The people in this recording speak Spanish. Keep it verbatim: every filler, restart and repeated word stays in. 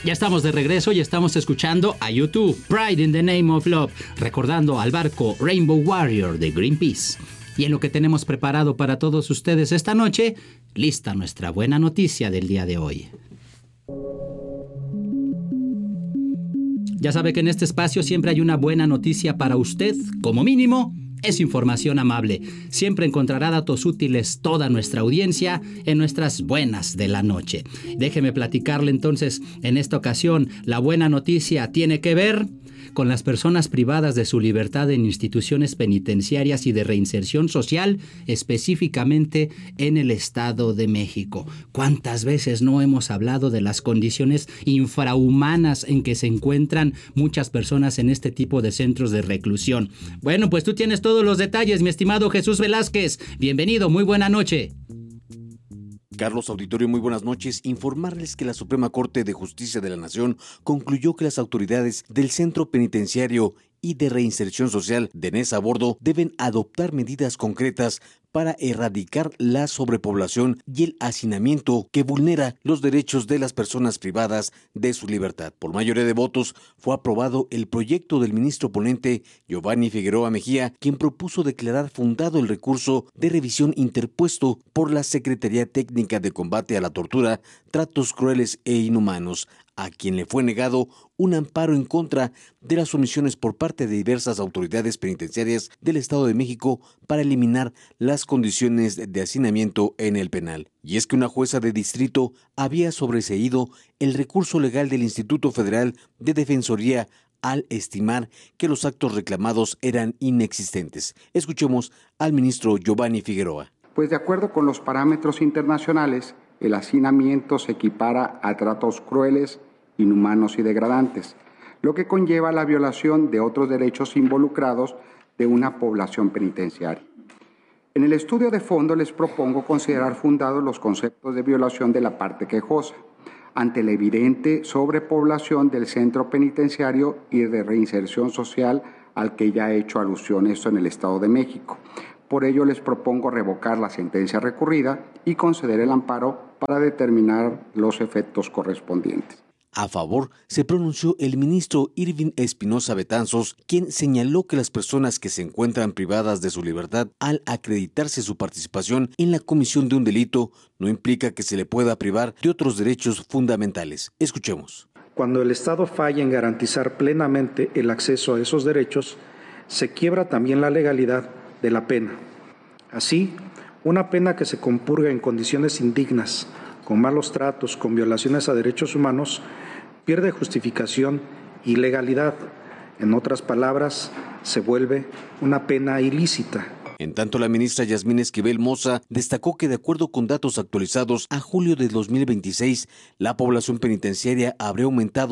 Ya estamos de regreso y estamos escuchando a U dos, Pride in the Name of Love, recordando al barco Rainbow Warrior de Greenpeace. Y en lo que tenemos preparado para todos ustedes esta noche, lista nuestra buena noticia del día de hoy. Ya sabe que en este espacio siempre hay una buena noticia para usted, como mínimo. Es información amable. Siempre encontrará datos útiles toda nuestra audiencia en nuestras buenas de la noche. Déjeme platicarle entonces, en esta ocasión, la buena noticia tiene que ver con las personas privadas de su libertad en instituciones penitenciarias y de reinserción social, específicamente en el Estado de México. ¿Cuántas veces no hemos hablado de las condiciones infrahumanas en que se encuentran muchas personas en este tipo de centros de reclusión? Bueno, pues tú tienes todos los detalles, mi estimado Jesús Velázquez. Bienvenido, muy buena noche. Carlos Auditorio, muy buenas noches. Informarles que la Suprema Corte de Justicia de la Nación concluyó que las autoridades del Centro Penitenciario y de Reinserción Social de Neza Bordo deben adoptar medidas concretas para erradicar la sobrepoblación y el hacinamiento que vulnera los derechos de las personas privadas de su libertad. Por mayoría de votos fue aprobado el proyecto del ministro ponente Giovanni Figueroa Mejía, quien propuso declarar fundado el recurso de revisión interpuesto por la Secretaría Técnica de Combate a la Tortura, Tratos Crueles e Inhumanos, a quien le fue negado un amparo en contra de las omisiones por parte de diversas autoridades penitenciarias del Estado de México para eliminar las condiciones de hacinamiento en el penal. Y es que una jueza de distrito había sobreseído el recurso legal del Instituto Federal de Defensoría al estimar que los actos reclamados eran inexistentes. Escuchemos al ministro Giovanni Figueroa. Pues de acuerdo con los parámetros internacionales, el hacinamiento se equipara a tratos crueles, inhumanos y degradantes, lo que conlleva la violación de otros derechos involucrados de una población penitenciaria. En el estudio de fondo les propongo considerar fundados los conceptos de violación de la parte quejosa, ante la evidente sobrepoblación del centro penitenciario y de reinserción social al que ya he hecho alusión esto en el Estado de México. Por ello les propongo revocar la sentencia recurrida y conceder el amparo para determinar los efectos correspondientes. A favor se pronunció el ministro Irving Espinosa Betanzos, quien señaló que las personas que se encuentran privadas de su libertad al acreditarse su participación en la comisión de un delito no implica que se le pueda privar de otros derechos fundamentales. Escuchemos. Cuando el Estado falla en garantizar plenamente el acceso a esos derechos, se quiebra también la legalidad de la pena. Así, una pena que se compurga en condiciones indignas, con malos tratos, con violaciones a derechos humanos, pierde justificación y legalidad. En otras palabras, se vuelve una pena ilícita. En tanto, la ministra Yasmín Esquivel Moza destacó que de acuerdo con datos actualizados a julio de dos mil veintiséis, la población penitenciaria habría aumentado